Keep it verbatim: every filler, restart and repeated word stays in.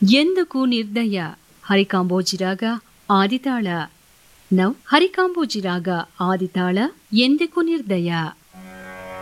ಎಂದಕ್ಕೂ ನಿರ್ದಯ ಹರಿಕಾಂಬೋಜಿ ರಾಗ ಆದಿತಾಳ. ನವ್ ಹರಿಕಾಂಬೋಜಿ ರಾಗ ಆದಿತಾಳ ಎಂದಕ್ಕೂ ನಿರ್ದಯ.